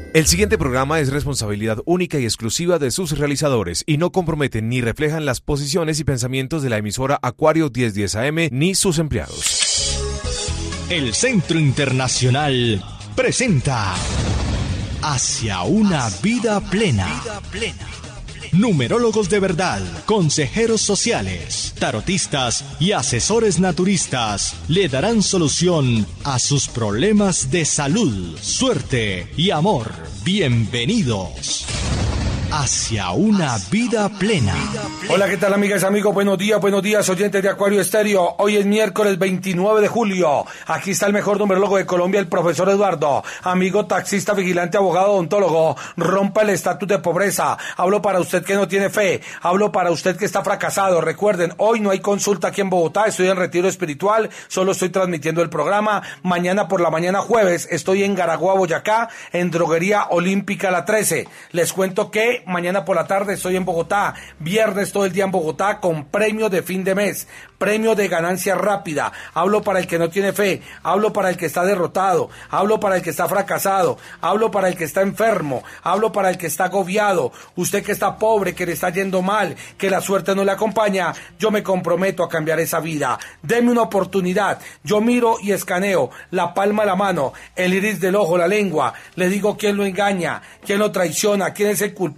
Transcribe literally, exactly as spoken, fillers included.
El siguiente programa es responsabilidad única y exclusiva de sus realizadores y no comprometen ni reflejan las posiciones y pensamientos de la emisora Acuario mil diez A M ni sus empleados. El Centro Internacional presenta Hacia una vida plena. Numerólogos de verdad, consejeros sociales, tarotistas y asesores naturistas le darán solución a sus problemas de salud, suerte y amor. Bienvenidos hacia una vida plena. Hola, ¿qué tal, amigas y amigos? Buenos días, buenos días, oyentes de Acuario Estéreo. Hoy es miércoles veintinueve de julio. Aquí está el mejor numerólogo de Colombia, el profesor Eduardo. Amigo taxista, vigilante, abogado, odontólogo. Rompa el estatus de pobreza. Hablo para usted que no tiene fe. Hablo para usted que está fracasado. Recuerden, hoy no hay consulta aquí en Bogotá. Estoy en retiro espiritual. Solo estoy transmitiendo el programa. Mañana por la mañana, jueves, estoy en Garagua, Boyacá, en Droguería Olímpica La trece. Les cuento que mañana por la tarde estoy en Bogotá, viernes todo el día en Bogotá con premio de fin de mes, premio de ganancia rápida. Hablo para el que no tiene fe, hablo para el que está derrotado, hablo para el que está fracasado, hablo para el que está enfermo, hablo para el que está agobiado, usted que está pobre, que le está yendo mal, que la suerte no le acompaña. Yo me comprometo a cambiar esa vida. Deme una oportunidad. Yo miro y escaneo la palma de la mano, el iris del ojo, la lengua. Le digo quién lo engaña, quién lo traiciona, quién es el culpable